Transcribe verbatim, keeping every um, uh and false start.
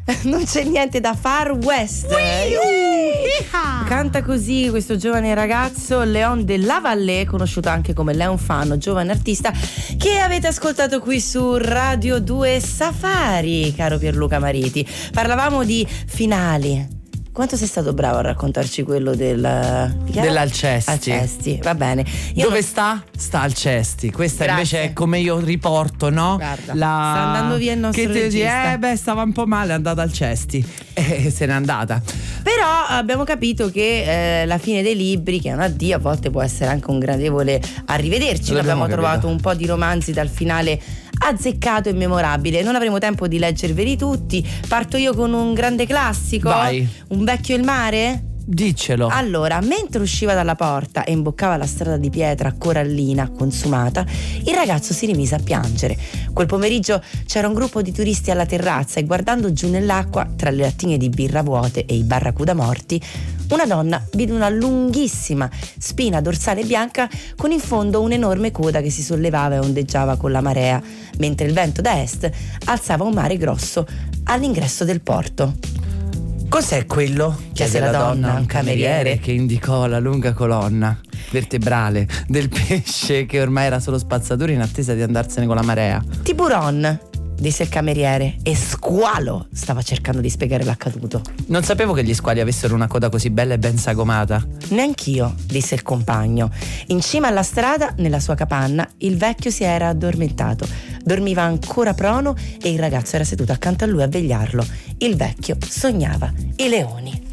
Non c'è niente da Far West. Canta così questo giovane ragazzo Leon de la Vallée, conosciuto anche come Leon Fano, giovane artista che avete ascoltato qui su Radio due Safari, caro Pierluca Mariti. Parlavamo di finali. Quanto sei stato bravo a raccontarci quello del dell'Alcesti. Alcesti, va bene. Io Dove non... sta? Sta Alcesti. Questa Grazie. invece è come io riporto, no? Guarda, La... sta andando via il nostro che ti regista. Eh beh, stava un po' male, è andata al Cesti e se n'è andata. Però abbiamo capito che eh, la fine dei libri, che è un addio, a volte può essere anche un gradevole arrivederci. Noi abbiamo capito. trovato un po' di romanzi dal finale azzeccato e memorabile. Non avremo tempo di leggerveli tutti. Parto io con un grande classico. Vai. Un vecchio e il mare? Diccelo. Allora, mentre usciva dalla porta e imboccava la strada di pietra corallina consumata, il ragazzo si rimise a piangere. Quel pomeriggio c'era un gruppo di turisti alla terrazza e guardando giù nell'acqua, tra le lattine di birra vuote e i barracuda morti, una donna vide una lunghissima spina dorsale bianca con in fondo un'enorme coda che si sollevava e ondeggiava con la marea, mentre il vento da est alzava un mare grosso all'ingresso del porto. Cos'è quello? Chiese la donna, un cameriere che indicò la lunga colonna vertebrale del pesce che ormai era solo spazzatura in attesa di andarsene con la marea. Tiburon, disse il cameriere, e squalo stava cercando di spiegare l'accaduto. Non sapevo che gli squali avessero una coda così bella e ben sagomata. Neanch'io, disse il compagno. In cima alla strada, nella sua capanna, il vecchio si era addormentato. Dormiva ancora prono e il ragazzo era seduto accanto a lui a vegliarlo. Il vecchio sognava i leoni.